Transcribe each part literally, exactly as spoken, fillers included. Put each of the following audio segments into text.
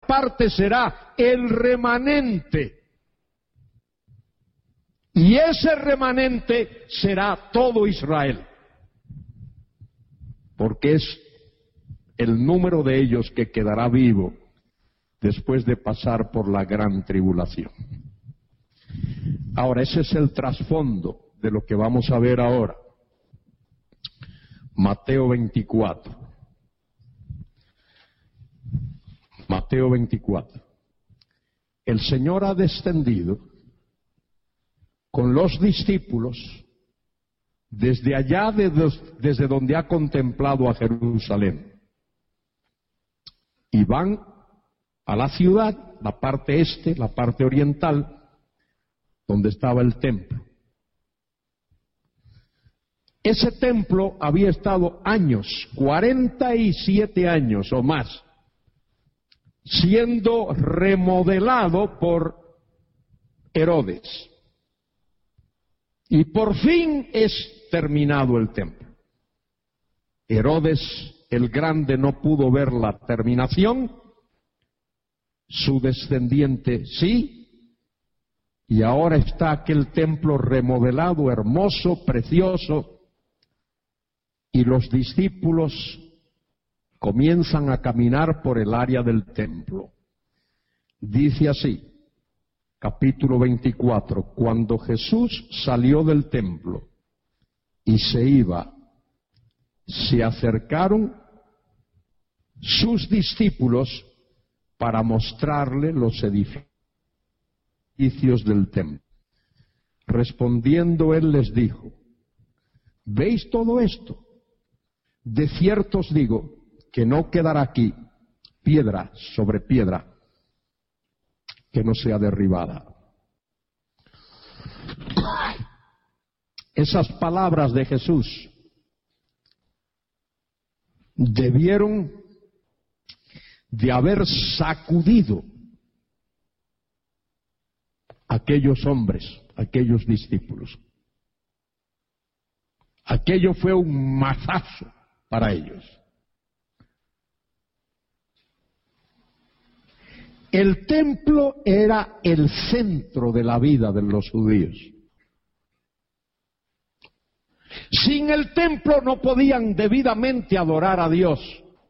parte será el remanente. Y ese remanente será todo Israel, porque es el número de ellos que quedará vivo después de pasar por la gran tribulación. Ahora, ese es el trasfondo de lo que vamos a ver ahora. Mateo veinticuatro. Mateo veinticuatro. El Señor ha descendido con los discípulos desde allá, de dos, desde donde ha contemplado a Jerusalén. Y van a la ciudad, la parte este, la parte oriental, donde estaba el templo. Ese templo había estado años, cuarenta y siete años o más, siendo remodelado por Herodes. Y por fin es terminado el templo. Herodes el Grande no pudo ver la terminación, su descendiente sí, y ahora está aquel templo remodelado, hermoso, precioso, y los discípulos comienzan a caminar por el área del templo. Dice así, capítulo veinticuatro, cuando Jesús salió del templo y se iba, se acercaron sus discípulos para mostrarle los edificios del templo. Respondiendo él les dijo, ¿veis todo esto? De cierto os digo que no quedará aquí piedra sobre piedra que no sea derribada. Esas palabras de Jesús debieron de haber sacudido a aquellos hombres, a aquellos discípulos. Aquello fue un mazazo para ellos. El templo era el centro de la vida de los judíos. Sin el templo no podían debidamente adorar a Dios.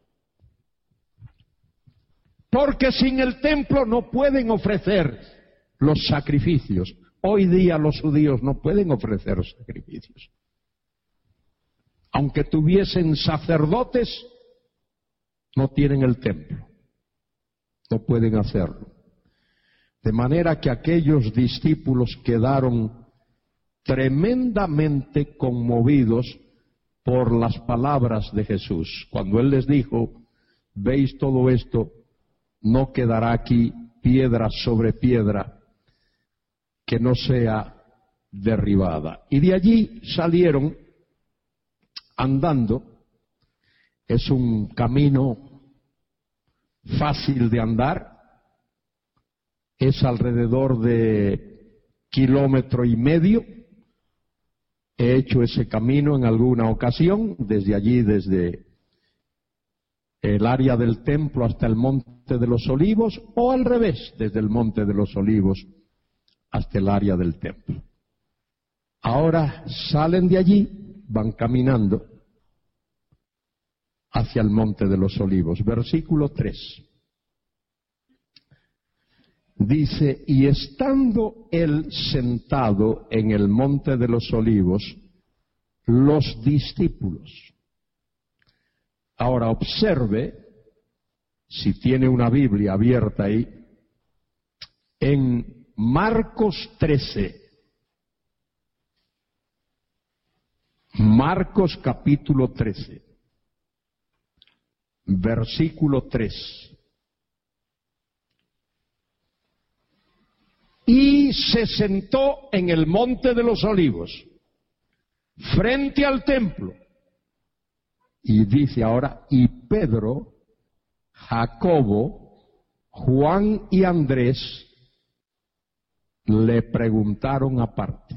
Porque sin el templo no pueden ofrecer los sacrificios. Hoy día los judíos no pueden ofrecer sacrificios. Aunque tuviesen sacerdotes, no tienen el templo. No pueden hacerlo. De manera que aquellos discípulos quedaron tremendamente conmovidos por las palabras de Jesús. Cuando Él les dijo, ¿veis todo esto? No quedará aquí piedra sobre piedra que no sea derribada. Y de allí salieron andando. Es un camino fácil de andar, es alrededor de kilómetro y medio. He hecho ese camino en alguna ocasión, desde allí, desde el área del templo hasta el Monte de los Olivos, o al revés, desde el Monte de los Olivos hasta el área del templo. Ahora salen de allí, van caminando hacia el Monte de los Olivos. Versículo tres. Dice, y estando él sentado en el Monte de los Olivos, los discípulos. Ahora observe, si tiene una Biblia abierta ahí, en Marcos trece. Marcos capítulo trece. Versículo tres. Y se sentó en el Monte de los Olivos, frente al templo. Y dice ahora, y Pedro, Jacobo, Juan y Andrés le preguntaron aparte.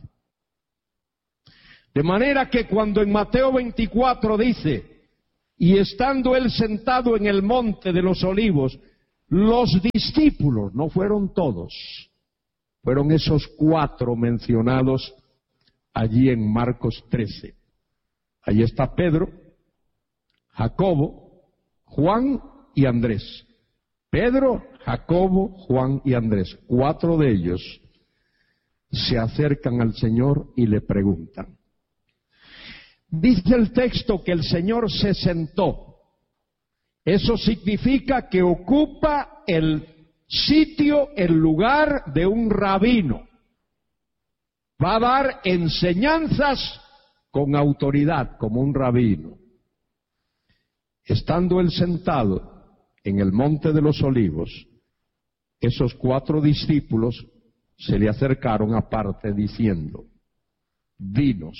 De manera que cuando en Mateo veinticuatro dice, y estando él sentado en el Monte de los Olivos, Los discípulos, no fueron todos, fueron esos cuatro mencionados allí en Marcos trece. Allí está Pedro, Jacobo, Juan y Andrés. Pedro, Jacobo, Juan y Andrés. Cuatro de ellos se acercan al Señor y le preguntan. Dice el texto que el Señor se sentó. Eso significa que ocupa el sitio, el lugar de un rabino. Va a dar enseñanzas con autoridad, como un rabino. Estando él sentado en el monte de los olivos, esos cuatro discípulos se le acercaron aparte diciendo, dinos,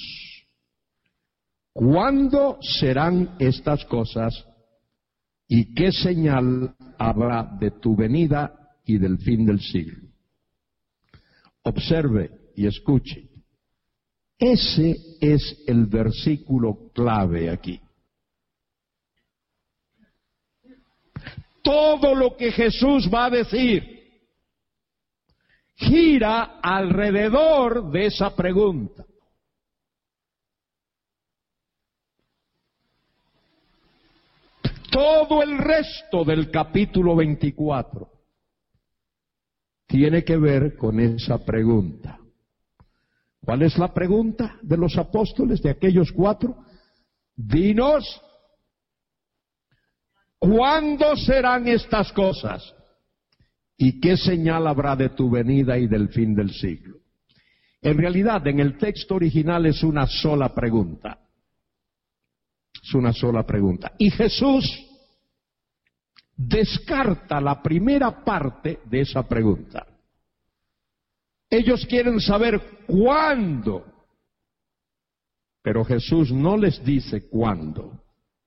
¿cuándo serán estas cosas y qué señal habrá de tu venida y del fin del siglo? Observe y escuche. Ese es el versículo clave aquí. Todo lo que Jesús va a decir gira alrededor de esa pregunta. Todo el resto del capítulo veinticuatro tiene que ver con esa pregunta. ¿Cuál es la pregunta de los apóstoles, de aquellos cuatro? Dinos, ¿cuándo serán estas cosas? ¿Y qué señal habrá de tu venida y del fin del siglo? En realidad, en el texto original es una sola pregunta. Es una sola pregunta. Y Jesús descarta la primera parte de esa pregunta. Ellos quieren saber cuándo, pero Jesús no les dice cuándo.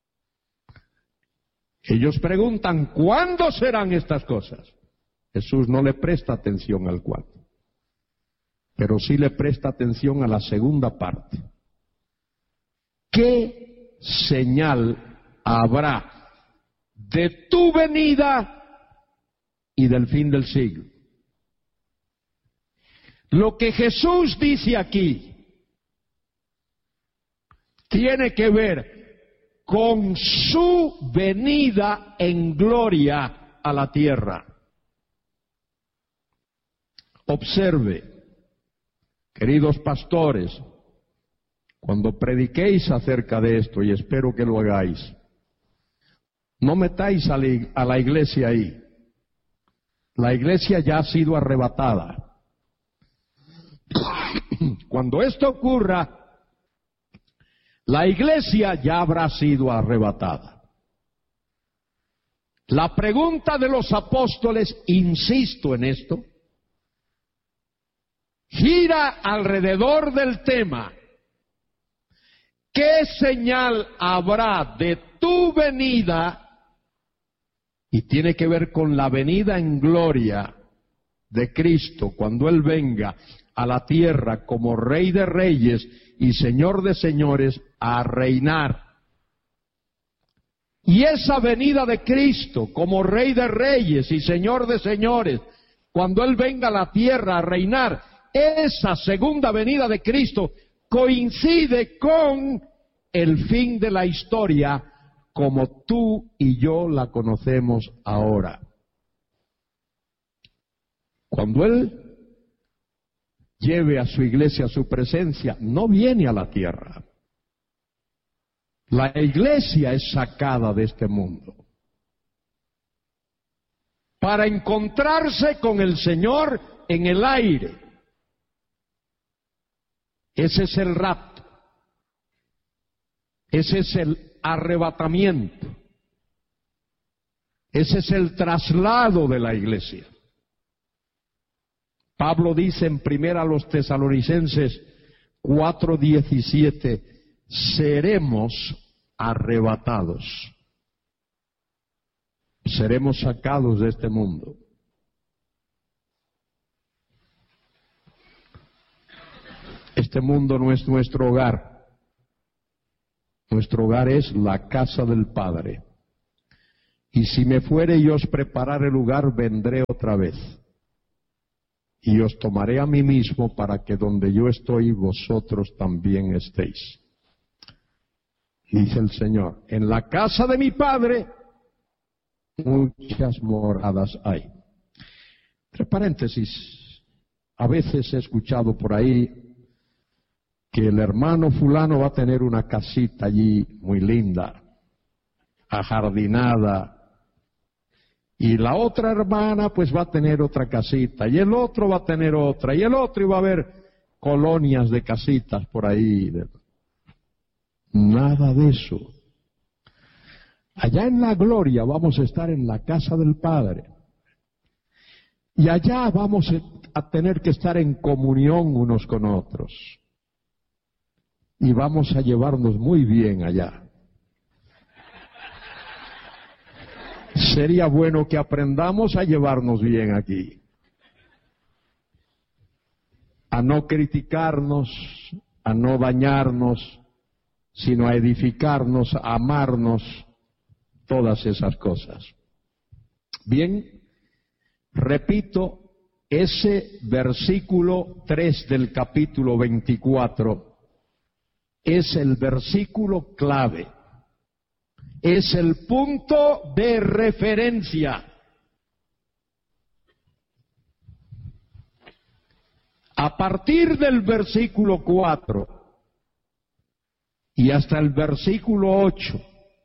Ellos preguntan, ¿cuándo serán estas cosas? Jesús no le presta atención al cuándo, pero sí le presta atención a la segunda parte. ¿Qué señal habrá de tu venida y del fin del siglo? Lo que Jesús dice aquí tiene que ver con su venida en gloria a la tierra. Observe, queridos pastores, cuando prediquéis acerca de esto, y espero que lo hagáis, no metáis a la, a la iglesia ahí. La iglesia ya ha sido arrebatada. Cuando esto ocurra, la iglesia ya habrá sido arrebatada. La pregunta de los apóstoles, insisto en esto, gira alrededor del tema: ¿qué señal habrá de tu venida? Y tiene que ver con la venida en gloria de Cristo, cuando Él venga a la tierra como Rey de Reyes y Señor de Señores a reinar. Y esa venida de Cristo como Rey de Reyes y Señor de Señores, cuando Él venga a la tierra a reinar, esa segunda venida de Cristo coincide con el fin de la historia como tú y yo la conocemos ahora. Cuando Él lleve a su iglesia a su presencia, no viene a la tierra. La iglesia es sacada de este mundo para encontrarse con el Señor en el aire. Ese es el rapto. Ese es el arrebatamiento. Ese es el traslado de la iglesia. Pablo dice en primera a los Tesalonicenses cuatro diecisiete, seremos arrebatados. Seremos sacados de este mundo. Este mundo no es nuestro hogar. Nuestro hogar es la casa del Padre. Y si me fuere y os preparare lugar, vendré otra vez. Y os tomaré a mí mismo para que donde yo estoy, vosotros también estéis. Dice el Señor, en la casa de mi Padre muchas moradas hay. Entre paréntesis, a veces he escuchado por ahí que el hermano fulano va a tener una casita allí muy linda, ajardinada, y la otra hermana pues va a tener otra casita, y el otro va a tener otra, y el otro, y va a haber colonias de casitas por ahí. Nada de eso. Allá en la gloria vamos a estar en la casa del Padre. Y allá vamos a tener que estar en comunión unos con otros. Y vamos a llevarnos muy bien allá. Sería bueno que aprendamos a llevarnos bien aquí. A no criticarnos, a no dañarnos, sino a edificarnos, a amarnos, todas esas cosas. Bien, repito, ese versículo tres del capítulo veinticuatro es el versículo clave, es el punto de referencia. A partir del versículo cuatro y hasta el versículo ocho,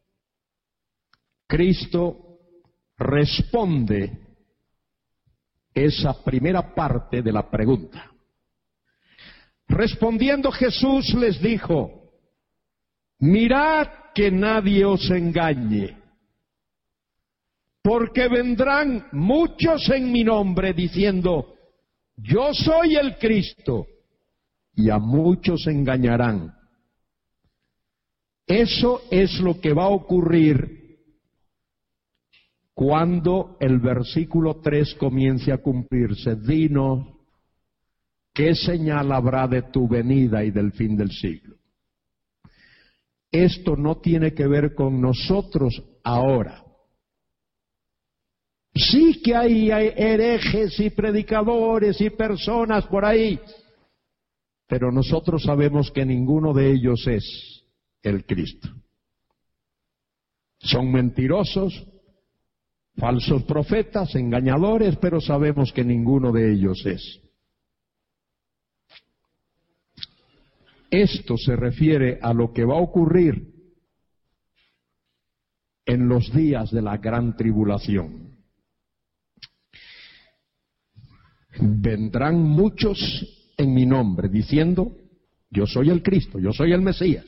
Cristo responde esa primera parte de la pregunta. Respondiendo Jesús les dijo, mirad que nadie os engañe, porque vendrán muchos en mi nombre diciendo, yo soy el Cristo, y a muchos engañarán. Eso es lo que va a ocurrir cuando el versículo tres comience a cumplirse. Dinos, ¿qué señal habrá de tu venida y del fin del siglo? Esto no tiene que ver con nosotros ahora. Sí que hay, hay herejes y predicadores y personas por ahí, pero nosotros sabemos que ninguno de ellos es el Cristo. Son mentirosos, falsos profetas, engañadores, pero sabemos que ninguno de ellos es. Esto se refiere a lo que va a ocurrir en los días de la gran tribulación. Vendrán muchos en mi nombre diciendo, yo soy el Cristo, yo soy el Mesías.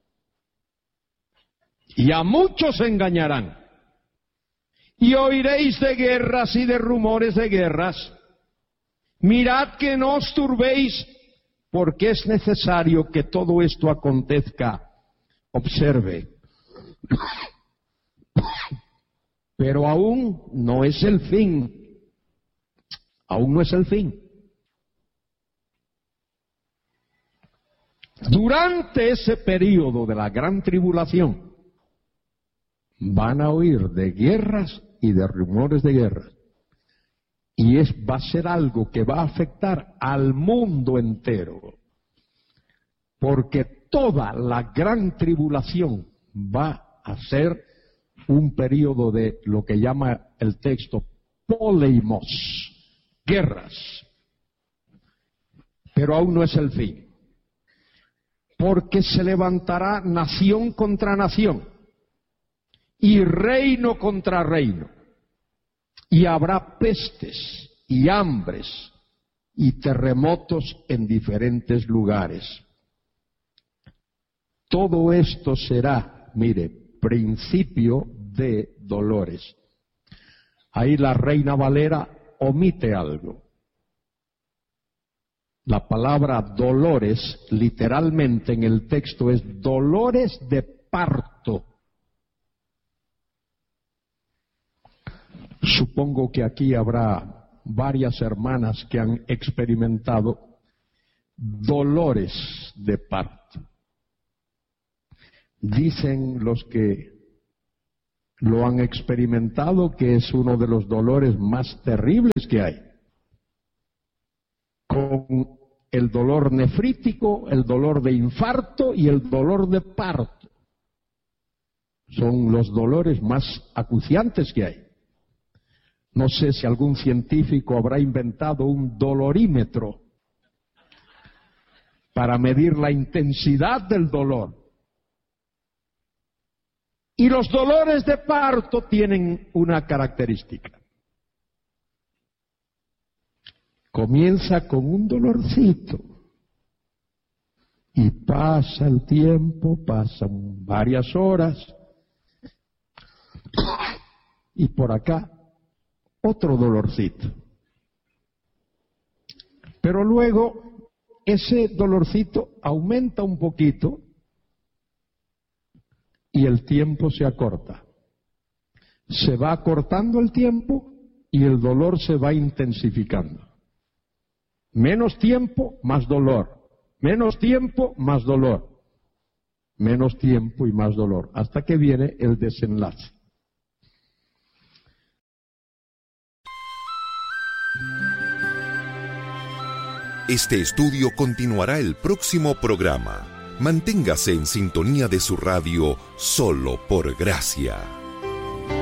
Y a muchos engañarán. Y oiréis de guerras y de rumores de guerras. Mirad que no os turbéis, porque es necesario que todo esto acontezca. Observe. Pero aún no es el fin. Aún no es el fin. Durante ese periodo de la gran tribulación, van a oír de guerras y de rumores de guerra. Y es, va a ser algo que va a afectar al mundo entero. Porque toda la gran tribulación va a ser un periodo de lo que llama el texto poleimos, guerras. Pero aún no es el fin. Porque se levantará nación contra nación y reino contra reino, y habrá pestes y hambres y terremotos en diferentes lugares. Todo esto será, mire, principio de dolores. Ahí la Reina Valera omite algo. La palabra dolores, literalmente en el texto, es dolores de parto. Supongo que aquí habrá varias hermanas que han experimentado dolores de parto. Dicen los que lo han experimentado, que es uno de los dolores más terribles que hay. Con el dolor nefrítico, el dolor de infarto y el dolor de parto. Son los dolores más acuciantes que hay. No sé si algún científico habrá inventado un dolorímetro para medir la intensidad del dolor. Y los dolores de parto tienen una característica. Comienza con un dolorcito y pasa el tiempo, pasan varias horas y por acá otro dolorcito. Pero luego ese dolorcito aumenta un poquito y el tiempo se acorta. Se va acortando el tiempo y el dolor se va intensificando. Menos tiempo, más dolor. Menos tiempo, más dolor. Menos tiempo y más dolor. Hasta que viene el desenlace. Este estudio continuará el próximo programa. Manténgase en sintonía de su radio Solo por Gracia.